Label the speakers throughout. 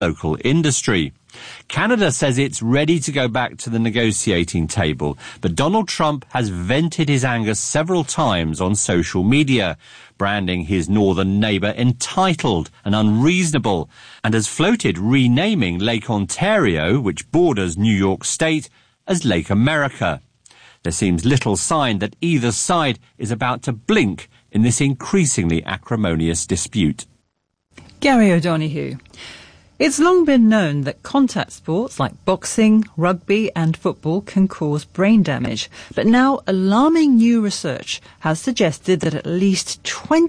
Speaker 1: local industry. Canada says it's ready to go back to the negotiating table, but Donald Trump has vented his anger several times on social media, branding his northern neighbour entitled and unreasonable, and has floated renaming Lake Ontario, which borders New York State, as Lake America. There seems little sign that either side is about to blink in this increasingly acrimonious dispute.
Speaker 2: Gary O'Donoghue. It's long been known that contact sports like boxing, rugby and football can cause brain damage. But now alarming new research has suggested that at least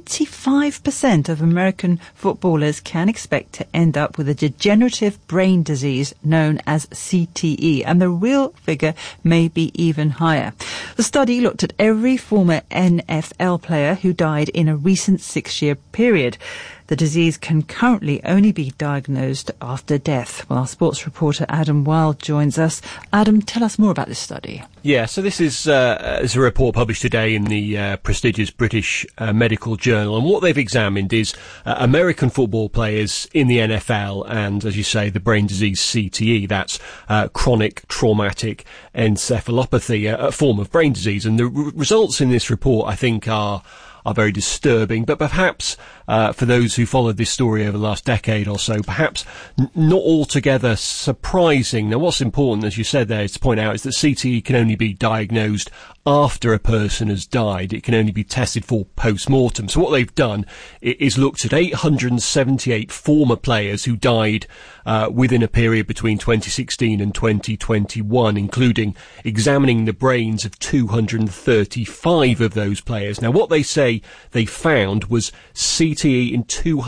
Speaker 2: 25% of American footballers can expect to end up with a degenerative brain disease known as CTE, and the real figure may be even higher. The study looked at every former NFL player who died in a recent 6-year period. The disease can currently only be diagnosed after death. Well, our sports reporter Adam Wilde joins us. Adam, tell us more about this study.
Speaker 3: Yeah, so this is a report published today in the prestigious British Medical Journal, and what they've examined is American football players in the NFL and, as you say, the brain disease CTE, that's chronic traumatic encephalopathy, a form of brain disease. And the results in this report, I think, are very disturbing, but perhaps for those who followed this story over the last decade or so, perhaps not altogether surprising. Now, what's important, as you said there, is to point out is that CTE can only be diagnosed after a person has died. It can only be tested for post-mortem. So what they've done is looked at 878 former players who died within a period between 2016 and 2021, including examining the brains of 235 of those players. Now, what they say they found was CTE in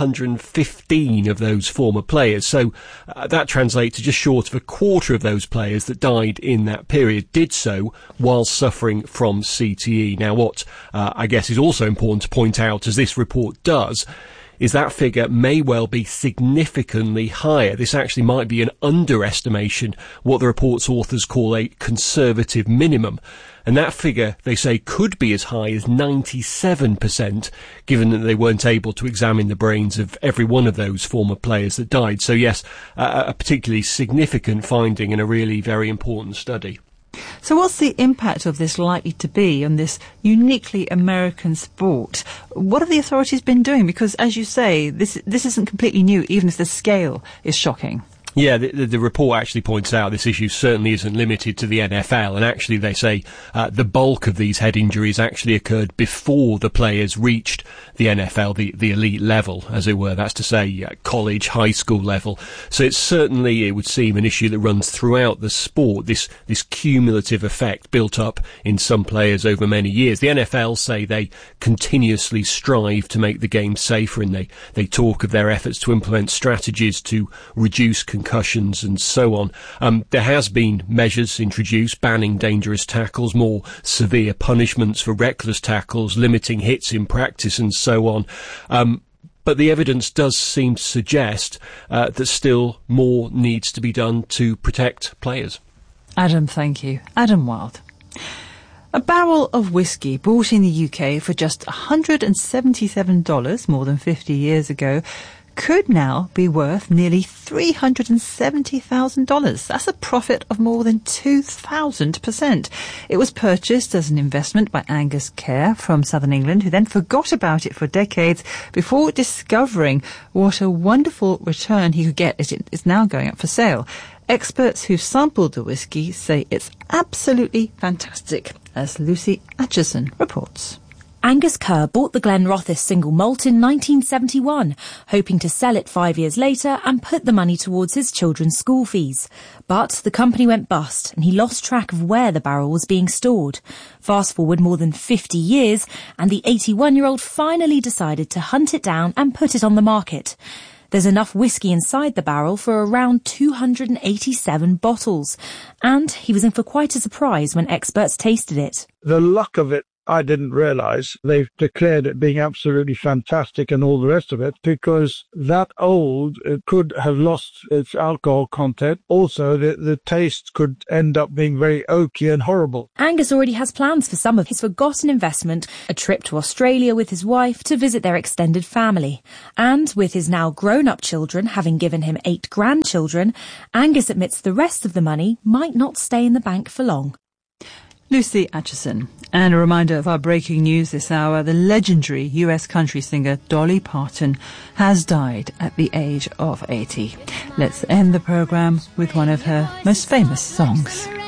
Speaker 3: 215 of those former players. So that translates to just short of a quarter of those players that died in that period did so while suffering from CTE. Now, what I guess is also important to point out, as this report does, is that figure may well be significantly higher. This actually might be an underestimation, what the report's authors call a conservative minimum. And that figure, they say, could be as high as 97%, given that they weren't able to examine the brains of every one of those former players that died. So yes, a particularly significant finding and a really very important study.
Speaker 2: So what's the impact of this likely to be on this uniquely American sport? What have the authorities been doing? Because, as you say, this isn't completely new, even if the scale is shocking.
Speaker 3: Yeah, the report actually points out this issue certainly isn't limited to the NFL, and actually they say the bulk of these head injuries actually occurred before the players reached the NFL, the elite level, as it were. That's to say, college, high school level. So it's certainly, it would seem, an issue that runs throughout the sport, this cumulative effect built up in some players over many years. The NFL say they continuously strive to make the game safer, and they talk of their efforts to implement strategies to reduce concussions and so on. There has been measures introduced banning dangerous tackles, more severe punishments for reckless tackles, limiting hits in practice and so on. But the evidence does seem to suggest that still more needs to be done to protect players.
Speaker 2: Adam, thank you. Adam Wilde. A barrel of whiskey bought in the UK for just $177 more than 50 years ago could now be worth nearly $370,000. That's a profit of more than 2,000%. It was purchased as an investment by Angus Kerr from southern England, who then forgot about it for decades before discovering what a wonderful return he could get. It's now going up for sale. Experts who sampled the whiskey say it's absolutely fantastic, as Lucy Atchison reports.
Speaker 4: Angus Kerr bought the Glenrothes single malt in 1971, hoping to sell it 5 years later and put the money towards his children's school fees. But the company went bust and he lost track of where the barrel was being stored. Fast forward more than 50 years and the 81-year-old finally decided to hunt it down and put it on the market. There's enough whiskey inside the barrel for around 287 bottles. And he was in for quite a surprise when experts tasted it.
Speaker 5: The luck of it I didn't realize they've declared it being absolutely fantastic and all the rest of it, because that old, it could have lost its alcohol content. Also, the taste could end up being very oaky and horrible.
Speaker 4: Angus already has plans for some of his forgotten investment, a trip to Australia with his wife to visit their extended family. And with his now grown-up children having given him 8 grandchildren, Angus admits the rest of the money might not stay in the bank for long.
Speaker 2: Lucy Atchison. And a reminder of our breaking news this hour, the legendary US country singer Dolly Parton has died at the age of 80. Let's end the programme with one of her most famous songs.